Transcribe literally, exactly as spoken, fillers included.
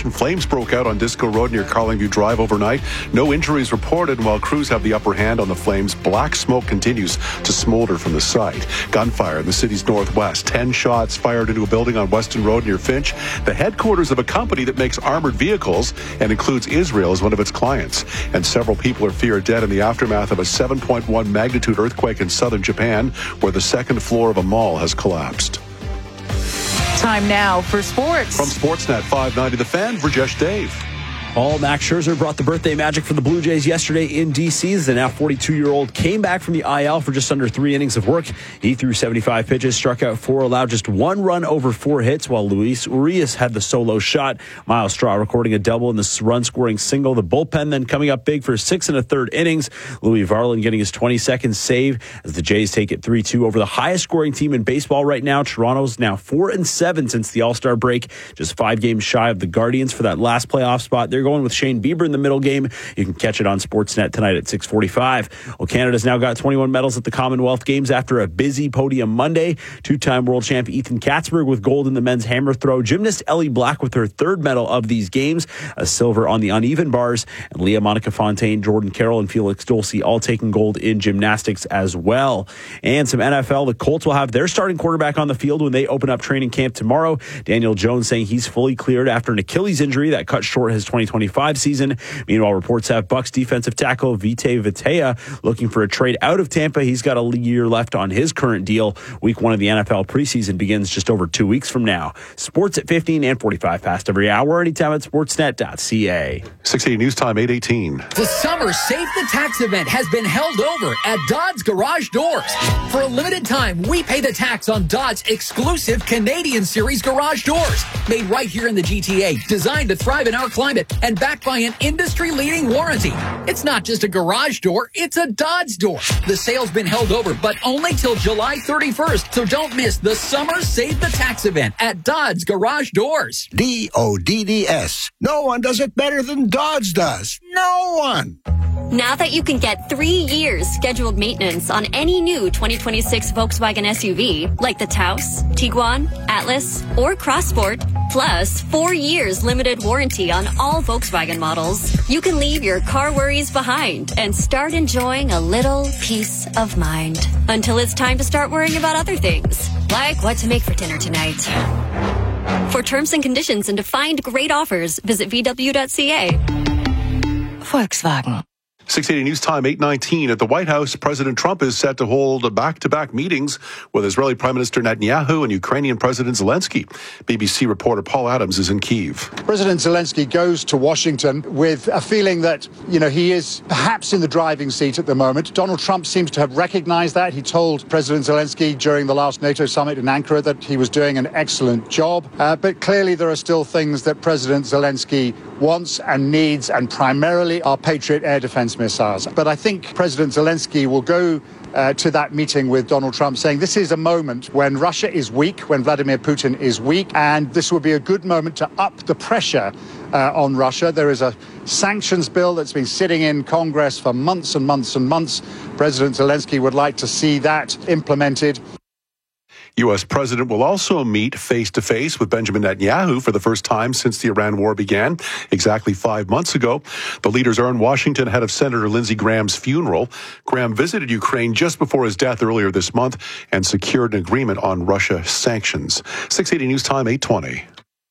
celebration. Flames broke out on Disco Road near Carlingview Drive overnight. No injuries reported, and while crews have the upper hand on the flames, black smoke continues to smolder from the site. Gunfire in the city's northwest. Ten shots fired into a building on Weston Road near Finch, the headquarters of a company that makes armored vehicles and includes Israel as one of its clients. And several people are feared dead in the aftermath of a seven point one magnitude earthquake in southern Japan, where the second floor of a mall has collapsed. Time now for sports. From Sportsnet five ninety The Fan, Rajesh Dave. All Max Scherzer brought the birthday magic for the Blue Jays yesterday in D C. The now forty-two-year-old came back from the I L for just under three innings of work. He threw seventy-five pitches, struck out four, allowed just one run over four hits, while Luis Urias had the solo shot. Miles Straw recording a double in the run-scoring single. The bullpen then coming up big for six and a third innings. Louis Varland getting his twenty-second save as the Jays take it three two over the highest-scoring team in baseball right now. Toronto's now four and seven since the All-Star break, just five games shy of the Guardians for that last playoff spot. They're going with Shane Bieber in the middle game. You can catch it on Sportsnet tonight at six forty-five. Well, Canada's now got twenty-one medals at the Commonwealth Games after a busy podium Monday. Two-time world champ Ethan Katzberg with gold in the men's hammer throw. Gymnast Ellie Black with her third medal of these games, a silver on the uneven bars. And Leah Monica Fontaine, Jordan Carroll, and Felix Dulce all taking gold in gymnastics as well. And some N F L. The Colts will have their starting quarterback on the field when they open up training camp tomorrow. Daniel Jones saying he's fully cleared after an Achilles injury that cut short his twenty twenty-five season. Meanwhile, reports have Bucs defensive tackle Vita Vitea looking for a trade out of Tampa. He's got a year left on his current deal. Week one of the N F L preseason begins just over two weeks from now. Sports at fifteen and forty-five past every hour, anytime at sportsnet dot c a. six eighty News Time, eight eighteen. The Summer Save the Tax event has been held over at Dodds Garage Doors. For a limited time, we pay the tax on Dodds' exclusive Canadian Series garage doors. Made right here in the G T A, designed to thrive in our climate, and backed by an industry-leading warranty. It's not just a garage door, it's a Dodds door. The sale's been held over, but only till July thirty-first, so don't miss the Summer Save the Tax event at Dodds Garage Doors. D O D D S. No one does it better than Dodds does. No one. Now that you can get three years scheduled maintenance on any new twenty twenty-six Volkswagen S U V, like the Taos, Tiguan, Atlas, or Crossport, plus four years limited warranty on all Volkswagen models, you can leave your car worries behind and start enjoying a little peace of mind. Until it's time to start worrying about other things, like what to make for dinner tonight. For terms and conditions and to find great offers, visit v w dot c a. Volkswagen. six eighty News Time, eight nineteen. At the White House, President Trump is set to hold back-to-back meetings with Israeli Prime Minister Netanyahu and Ukrainian President Zelensky. B B C reporter Paul Adams is in Kyiv. President Zelensky goes to Washington with a feeling that, you know, he is perhaps in the driving seat at the moment. Donald Trump seems to have recognized that. He told President Zelensky during the last NATO summit in Ankara that he was doing an excellent job. Uh, but clearly there are still things that President Zelensky wants and needs, and primarily our Patriot air defense missiles. But I think President Zelensky will go uh, to that meeting with Donald Trump saying this is a moment when Russia is weak, when Vladimir Putin is weak, and this will be a good moment to up the pressure uh, on Russia. There is a sanctions bill that's been sitting in Congress for months and months and months. President Zelensky would like to see that implemented. U S President will also meet face-to-face with Benjamin Netanyahu for the first time since the Iran war began, exactly five months ago. The leaders are in Washington ahead of Senator Lindsey Graham's funeral. Graham visited Ukraine just before his death earlier this month and secured an agreement on Russia sanctions. six eighty News Time, eight twenty.